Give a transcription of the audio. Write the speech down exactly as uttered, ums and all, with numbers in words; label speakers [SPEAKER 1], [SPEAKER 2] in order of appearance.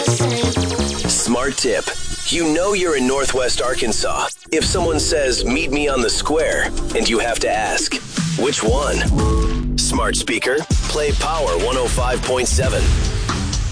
[SPEAKER 1] Smart tip. You know you're in Northwest Arkansas if someone says, meet me on the square, and you have to ask, which one? Smart speaker, play Power one oh five point seven.